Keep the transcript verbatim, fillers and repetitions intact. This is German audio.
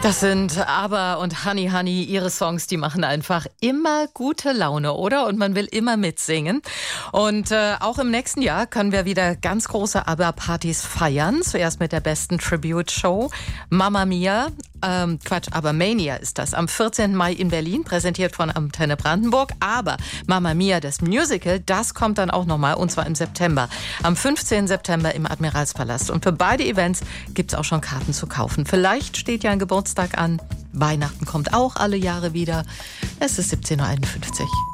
Das sind ABBA und Honey Honey. Ihre Songs, die machen einfach immer gute Laune, oder? Und man will immer mitsingen. Und äh, auch im nächsten Jahr können wir wieder ganz große ABBA-Partys feiern. Zuerst mit der besten Tribute-Show Mamma Mia. Ähm, Quatsch, aber Mania ist das. Am vierzehnten Mai in Berlin, präsentiert von Antenne Brandenburg. Aber Mamma Mia, das Musical, das kommt dann auch nochmal, und zwar im September. Am fünfzehnten September im Admiralspalast. Und für beide Events gibt's auch schon Karten zu kaufen. Vielleicht steht ja ein Geburtstag an. Weihnachten kommt auch alle Jahre wieder. Es ist siebzehn Uhr einundfünfzig.